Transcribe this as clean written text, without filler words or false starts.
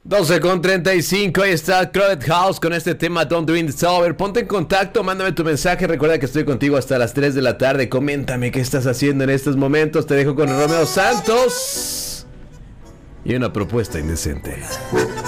12:35, ahí está Crowded House con este tema Don't Dream It's Over. Ponte en contacto, mándame tu mensaje. Recuerda que estoy contigo hasta las 3 de la tarde. Coméntame qué estás haciendo en estos momentos. Te dejo con Romeo Santos y una propuesta indecente.